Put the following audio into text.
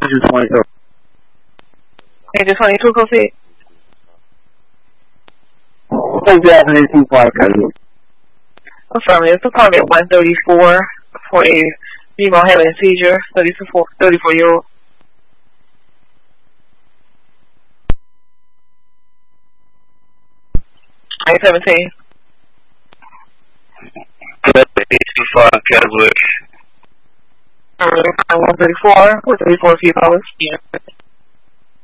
Agent 22. Agent 22, proceed. Exactly, 2-5 casualty. Affirmative. The call at 134 for a female having a seizure, 34-year-old. 917. 2-5 casualty. 134 for $34 few.